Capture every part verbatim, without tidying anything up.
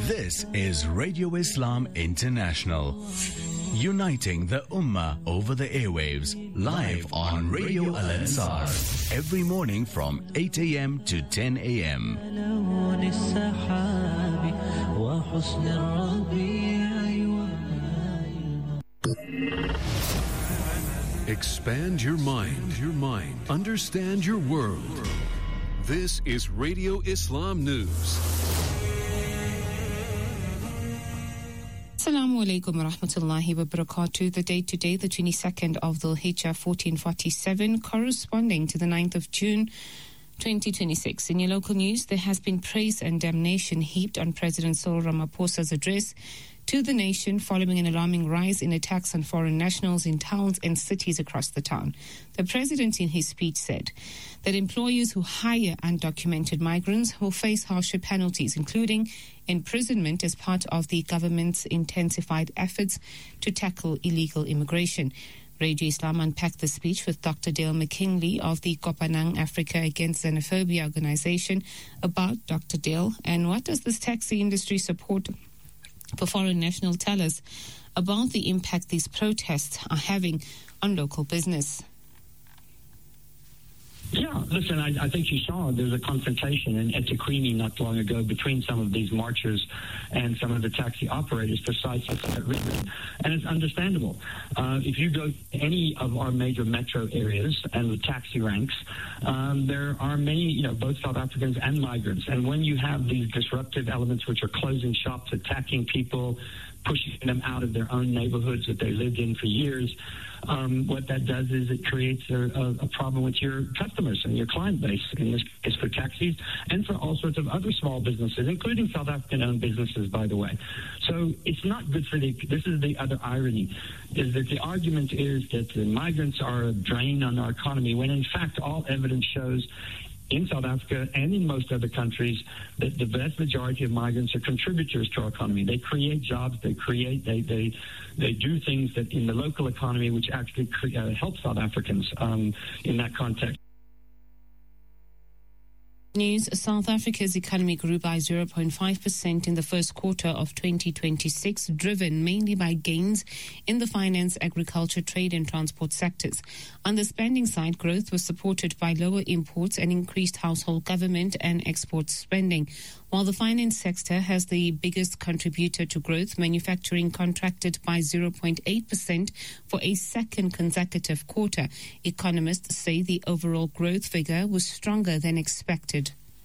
This is Radio Islam International, uniting the Ummah over the airwaves, live on Radio Al-Ansar, every morning from eight a.m. to ten a.m. Expand your mind, your mind. Understand your world. This is Radio Islam News. Assalamu alaikum wa rahmatullahi wa barakatuh. The date today, the twenty-second of Dhul Hijjah fourteen forty-seven, corresponding to the ninth of June twenty twenty-six. In your local news, there has been praise and damnation heaped on President Cyril Ramaphosa's address to the nation following an alarming rise in attacks on foreign nationals in towns and cities across the town. The president in his speech said that employers who hire undocumented migrants will face harsher penalties, including imprisonment as part of the government's intensified efforts to tackle illegal immigration. Radio Islam unpacked the speech with Doctor Dale McKinley of the Kopanang Africa Against Xenophobia organization about Doctor Dale and what does this taxi industry support for foreign nationals tell us about the impact these protests are having on local business. Yeah, listen, I, I think you saw there's a confrontation in eThekwini not long ago between some of these marchers and some of the taxi operators precisely for that reason. And it's understandable. Uh, if you go to any of our major metro areas and the taxi ranks, um, there are many, you know, both South Africans and migrants. And when you have these disruptive elements which are closing shops, attacking people, pushing them out of their own neighborhoods that they lived in for years, um, what that does is it creates a, a, a problem with your customers and your client base, in this case for taxis and for all sorts of other small businesses, including South African-owned businesses, by the way. So it's not good for the, this is the other irony, is that the argument is that the migrants are a drain on our economy, when in fact all evidence shows in South Africa and in most other countries that the vast majority of migrants are contributors to our economy. They create jobs, they create, they they, they do things that in the local economy which actually cre- uh, help South Africans um, in that context. News, South Africa's economy grew by zero point five percent in the first quarter of twenty twenty-six, driven mainly by gains in the finance, agriculture, trade and transport sectors. On the spending side, growth was supported by lower imports and increased household government and export spending. While the finance sector has the biggest contributor to growth, manufacturing contracted by zero point eight percent for a second consecutive quarter. Economists say the overall growth figure was stronger than expected.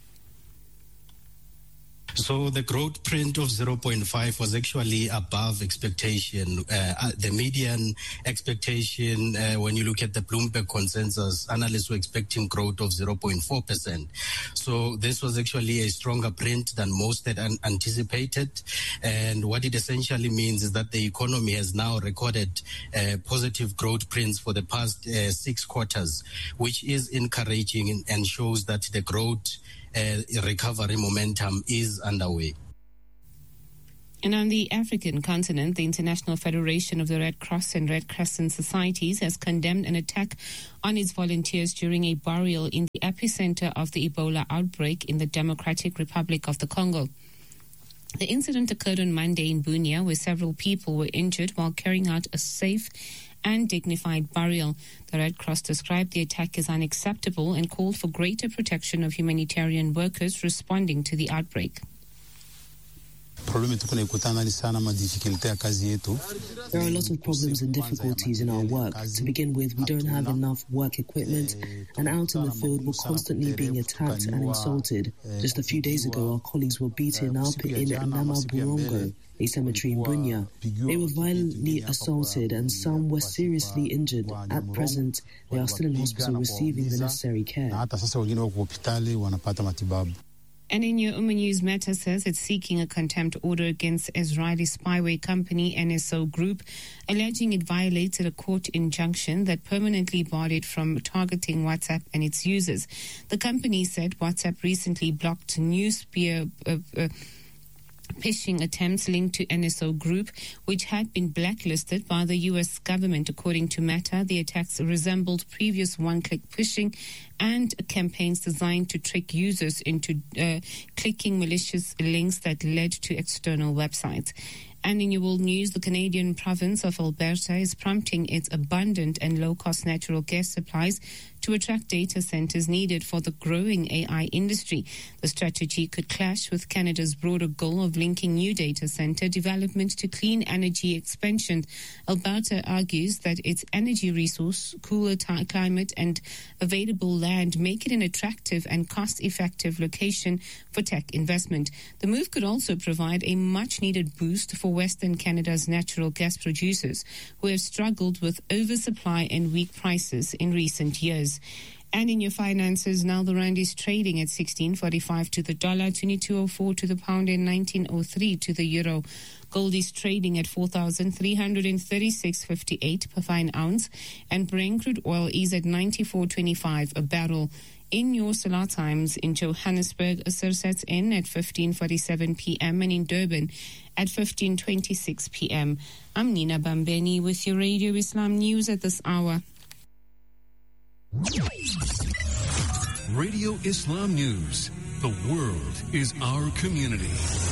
So the growth print of zero point five was actually above expectation. Uh, the median expectation, uh, when you look at the Bloomberg consensus, analysts were expecting growth of zero point four percent. So this was actually a stronger print than most had un- anticipated. And what it essentially means is that the economy has now recorded uh, positive growth prints for the past uh, six quarters, which is encouraging and shows that the growth Uh, recovery momentum is underway. And on the African continent, the International Federation of the Red Cross and Red Crescent Societies has condemned an attack on its volunteers during a burial in the epicenter of the Ebola outbreak in the Democratic Republic of the Congo. The incident occurred on Monday in Bunia, where several people were injured while carrying out a safe and dignified burial. The Red Cross described the attack as unacceptable and called for greater protection of humanitarian workers responding to the outbreak. There are a lot of problems and difficulties in our work. To begin with, we don't have enough work equipment, and out in the field we're constantly being attacked and insulted. Just a few days ago, our colleagues were beaten up in Namaburongo, a cemetery in Bunia. They were violently assaulted and some were seriously injured. At present, they are still in hospital receiving the necessary care. And in your Ummah News, Meta says it's seeking a contempt order against Israeli spyware company N S O Group, alleging it violated a court injunction that permanently barred it from targeting WhatsApp and its users. The company said WhatsApp recently blocked news peer, uh, uh, phishing attempts linked to N S O Group, which had been blacklisted by the U S government. According to Meta, the attacks resembled previous one-click phishing and campaigns designed to trick users into uh, clicking malicious links that led to external websites. And in your world news, the Canadian province of Alberta is prompting its abundant and low-cost natural gas supplies to attract data centers needed for the growing A I industry. The strategy could clash with Canada's broader goal of linking new data center development to clean energy expansion. Alberta argues that its energy resource, cooler t- climate and available land make it an attractive and cost-effective location for tech investment. The move could also provide a much-needed boost for Western Canada's natural gas producers, who have struggled with oversupply and weak prices in recent years. And in your finances, now the rand is trading at sixteen forty-five to the dollar, twenty-two oh four to the pound, and nineteen oh three to the euro. Gold is trading at four thousand three hundred thirty-six dollars and fifty-eight cents per fine ounce, and Brent crude oil is at ninety-four twenty-five a barrel. In your Salah times, in Johannesburg, Asr sets in at fifteen forty-seven p.m. and in Durban at fifteen twenty-six p.m. I'm Nina Bambeni with your Radio Islam News at this hour. Radio Islam News. The world is our community.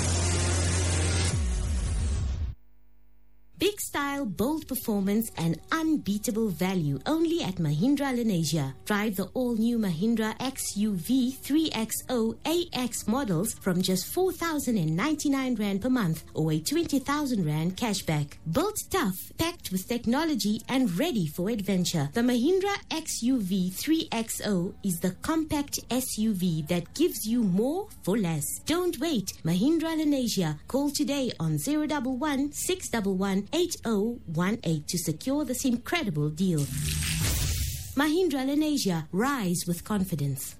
Big style, bold performance and unbeatable value only at Mahindra Lenasia. Drive the all-new Mahindra X U V three X zero A X models from just four thousand ninety-nine rand per month or a twenty thousand rand cashback. Built tough, packed with technology and ready for adventure. The Mahindra X U V three X zero is the compact S U V that gives you more for less. Don't wait. Mahindra Lenasia. Call today on zero one one, six one one, eight oh one eight to secure this incredible deal. Mahindra Lenasia, rise with confidence.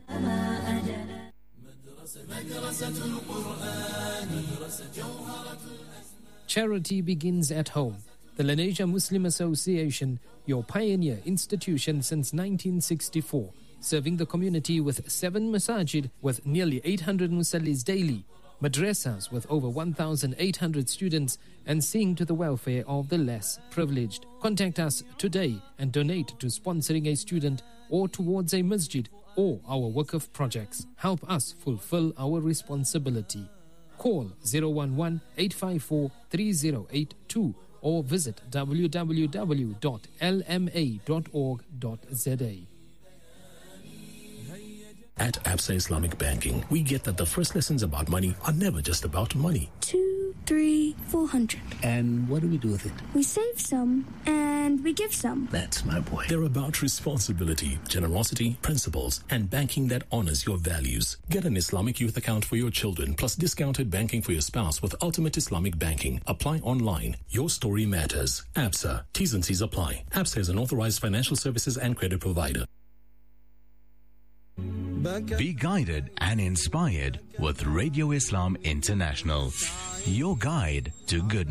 Charity begins at home. The Lenasia Muslim Association, your pioneer institution since nineteen sixty-four, serving the community with seven masajid with nearly eight hundred musallis daily, madrasas with over one thousand eight hundred students, and seeing to the welfare of the less privileged. Contact us today and donate to sponsoring a student or towards a masjid or our Waqf projects. Help us fulfill our responsibility. Call zero one one, eight five four, three zero eight two or visit w w w dot l m a dot org dot z a. At Absa Islamic Banking, we get that the first lessons about money are never just about money. Two, three, four hundred. And what do we do with it? We save some and we give some. That's my boy. They're about responsibility, generosity, principles, and banking that honors your values. Get an Islamic youth account for your children, plus discounted banking for your spouse with Ultimate Islamic Banking. Apply online. Your story matters. Absa. T's and C's apply. Absa is an authorized financial services and credit provider. Be guided and inspired with Radio Islam International, your guide to goodness.